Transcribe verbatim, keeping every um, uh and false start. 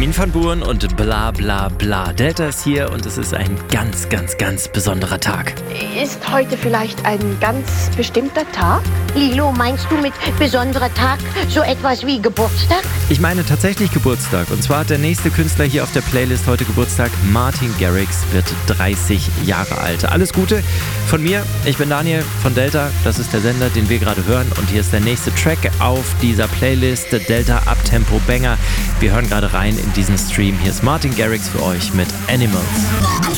Armin van Buuren und bla bla bla. Delta ist hier und es ist ein ganz, ganz, ganz besonderer Tag. Ist heute vielleicht ein ganz bestimmter Tag? Lilo, meinst du mit besonderer Tag so etwas wie Geburtstag? Ich meine tatsächlich Geburtstag. Und zwar hat der nächste Künstler hier auf der Playlist heute Geburtstag. Martin Garrix wird dreißig Jahre alt. Alles Gute von mir. Ich bin Daniel von Delta. Das ist der Sender, den wir gerade hören. Und hier ist der nächste Track auf dieser Playlist. Delta Uptempo Banger. Wir hören gerade rein in diesen Stream. Hier ist Martin Garrix für euch mit Animals.